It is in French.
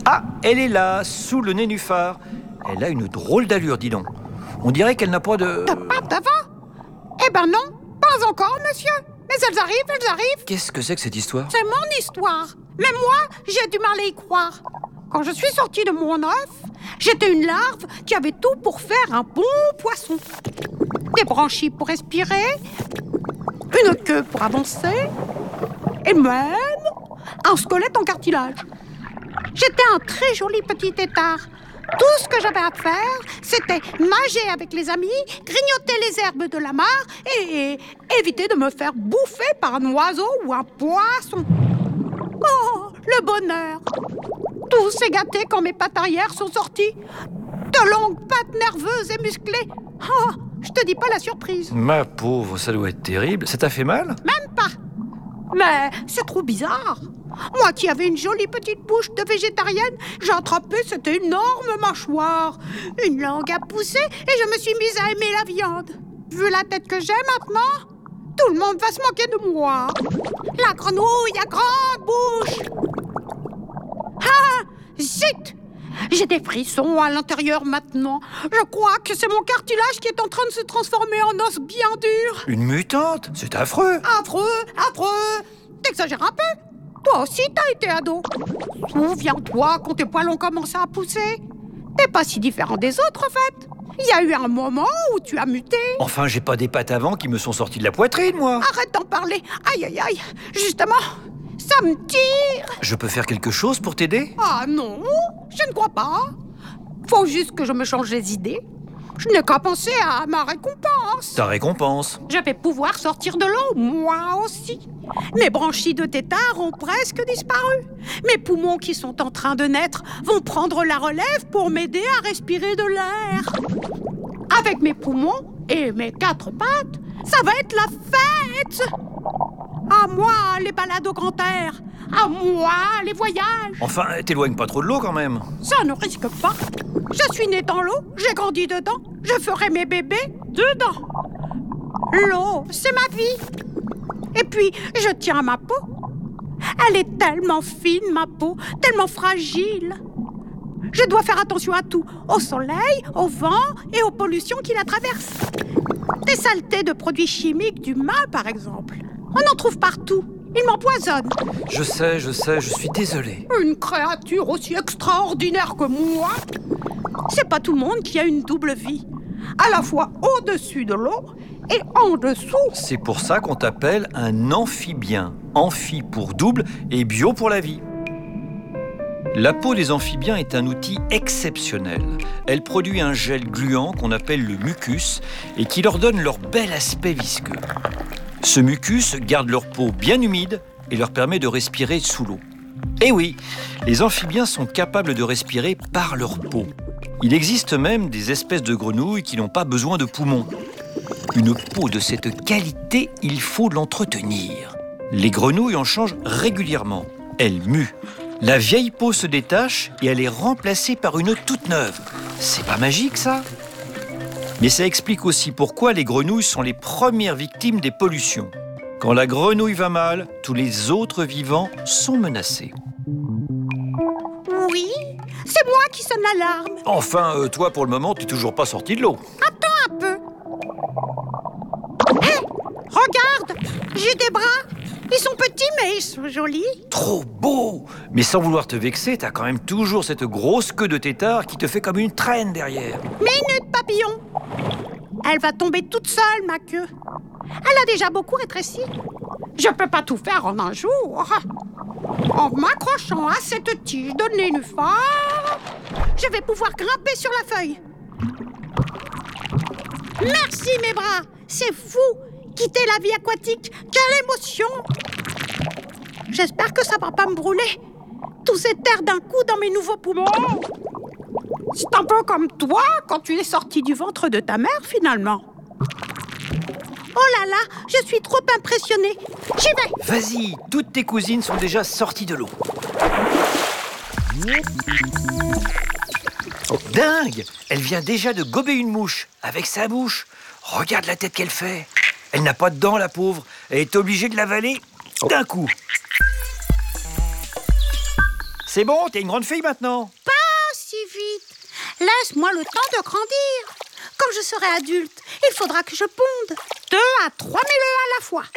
Ah, elle est là, sous le nénuphar. Elle a une drôle d'allure, dis donc. On dirait qu'elle n'a pas de... De pattes avant? Eh ben non, pas encore, monsieur. Mais elles arrivent. Qu'est-ce que c'est que cette histoire? C'est mon histoire. Même moi, j'ai du mal à y croire. Quand je suis sortie de mon œuf, j'étais une larve qui avait tout pour faire un bon poisson. Des branchies pour respirer, une queue pour avancer, et même un squelette en cartilage. J'étais un très joli petit tétard. Tout ce que j'avais à faire, c'était nager avec les amis, grignoter les herbes de la mare et éviter de me faire bouffer par un oiseau ou un poisson. Oh, le bonheur! Tout s'est gâté quand mes pattes arrière sont sorties. De longues pattes nerveuses et musclées. Oh, je te dis pas la surprise. Ma pauvre, ça doit être terrible. Ça t'a fait mal? Même pas. Mais c'est trop bizarre. Moi qui avais une jolie petite bouche de végétarienne, j'ai attrapé cette énorme mâchoire, une langue à pousser et je me suis mise à aimer la viande. Vu la tête que j'ai maintenant, tout le monde va se moquer de moi. La grenouille à grande bouche. Ah, zut! J'ai des frissons à l'intérieur maintenant. Je crois que c'est mon cartilage qui est en train de se transformer en os bien dur. Une mutante? C'est affreux. Affreux! T'exagères un peu. Toi aussi, t'as été ado. Souviens-toi quand tes poils ont commencé à pousser. T'es pas si différent des autres, en fait. Il y a eu un moment où tu as muté. Enfin, j'ai pas des pattes avant qui me sont sorties de la poitrine, moi. Arrête d'en parler. Aïe. Justement, ça me tire. Je peux faire quelque chose pour t'aider? Ah non, je ne crois pas. Faut juste que je me change les idées. Je n'ai qu'à penser à ma récompense. Ta récompense? Je vais pouvoir sortir de l'eau, moi aussi. Mes branchies de tétard ont presque disparu. Mes poumons qui sont en train de naître vont prendre la relève pour m'aider à respirer de l'air. Avec mes poumons et mes 4 pattes, ça va être la fête. À moi, les balades au grand air. À moi, les voyages. Enfin, t'éloigne pas trop de l'eau quand même. Ça ne risque pas. Je suis née dans l'eau, j'ai grandi dedans. Je ferai mes bébés dedans. L'eau, c'est ma vie. Et puis, je tiens à ma peau. Elle est tellement fine, ma peau, tellement fragile. Je dois faire attention à tout. Au soleil, au vent et aux pollutions qui la traversent. Des saletés de produits chimiques d'humains, par exemple. On en trouve partout. Ils m'empoisonnent. Je sais, je suis désolé. Une créature aussi extraordinaire que moi. C'est pas tout le monde qui a une double vie. À la fois au-dessus de l'eau et en dessous. C'est pour ça qu'on t'appelle un amphibien. Amphi pour double et bio pour la vie. La peau des amphibiens est un outil exceptionnel. Elle produit un gel gluant qu'on appelle le mucus et qui leur donne leur bel aspect visqueux. Ce mucus garde leur peau bien humide et leur permet de respirer sous l'eau. Et oui, les amphibiens sont capables de respirer par leur peau. Il existe même des espèces de grenouilles qui n'ont pas besoin de poumons. Une peau de cette qualité, il faut l'entretenir. Les grenouilles en changent régulièrement. Elles muent. La vieille peau se détache et elle est remplacée par une toute neuve. C'est pas magique, ça ? Mais ça explique aussi pourquoi les grenouilles sont les premières victimes des pollutions. Quand la grenouille va mal, tous les autres vivants sont menacés. Oui, c'est moi qui sonne l'alarme. Enfin, toi, pour le moment, t'es toujours pas sorti de l'eau. Attends un peu. Hé, regarde, j'ai des bras. Ils sont petits, mais ils sont jolis. Trop beau! Mais sans vouloir te vexer, t'as quand même toujours cette grosse queue de tétard qui te fait comme une traîne derrière. Minute papillon. Elle va tomber toute seule, ma queue. Elle a déjà beaucoup rétréci. Je peux pas tout faire en un jour. En m'accrochant à cette tige de nénuphar, je vais pouvoir grimper sur la feuille. Merci, mes bras. C'est fou. Quitter la vie aquatique, quelle émotion! J'espère que ça va pas me brûler. Tout cet air d'un coup dans mes nouveaux poumons. C'est un peu comme toi quand tu es sorti du ventre de ta mère, finalement. Oh là là, je suis trop impressionnée. J'y vais. Vas-y, toutes tes cousines sont déjà sorties de l'eau. Oh, dingue! Elle vient déjà de gober une mouche avec sa bouche. Regarde la tête qu'elle fait. Elle n'a pas de dents, la pauvre. Elle est obligée de l'avaler d'un coup. C'est bon, t'es une grande fille maintenant. Pas si vite. Laisse-moi le temps de grandir. Quand je serai adulte, il faudra que je ponde 2 à 3 000 œufs à la fois.